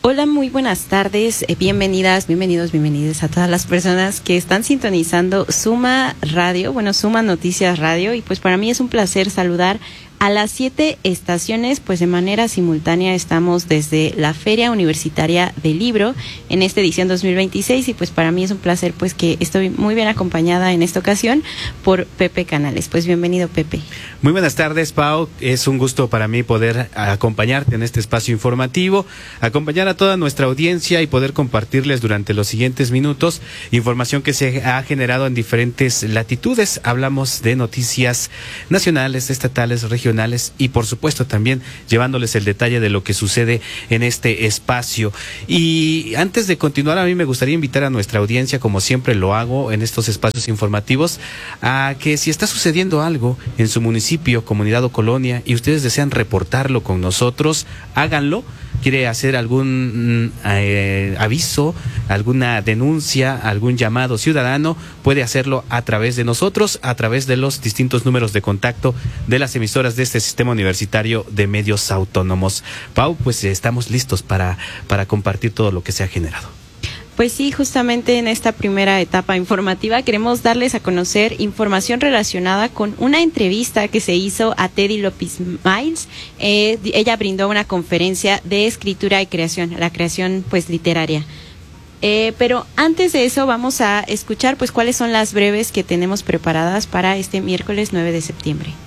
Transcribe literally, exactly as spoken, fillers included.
Hola, muy buenas tardes, eh, bienvenidas, bienvenidos, bienvenidas a todas las personas que están sintonizando Suma Radio, bueno, Suma Noticias Radio, y pues para mí es un placer saludar a las siete estaciones, pues de manera simultánea estamos desde la Feria Universitaria del Libro en esta edición dos mil veintiséis, y pues para mí es un placer pues que estoy muy bien acompañada en esta ocasión por Pepe Canales. Pues bienvenido, Pepe. Muy buenas tardes, Pau, es un gusto para mí poder acompañarte en este espacio informativo, acompañar a toda nuestra audiencia y poder compartirles durante los siguientes minutos información que se ha generado en diferentes latitudes. Hablamos de noticias nacionales, estatales, regionales y por supuesto también llevándoles el detalle de lo que sucede en este espacio. Y antes de continuar, a mí me gustaría invitar a nuestra audiencia, como siempre lo hago en estos espacios informativos, a que si está sucediendo algo en su municipio, comunidad o colonia y ustedes desean reportarlo con nosotros, háganlo. Quiere hacer algún eh, aviso, alguna denuncia, algún llamado ciudadano, puede hacerlo a través de nosotros, a través de los distintos números de contacto de las emisoras de este Sistema Universitario de Medios Autónomos. Pau, pues estamos listos para, para compartir todo lo que se ha generado. Pues sí, justamente en esta primera etapa informativa queremos darles a conocer información relacionada con una entrevista que se hizo a Teddy López Miles. Eh, ella brindó una conferencia de escritura y creación, la creación pues literaria. Eh, pero antes de eso vamos a escuchar pues cuáles son las breves que tenemos preparadas para este miércoles nueve de septiembre.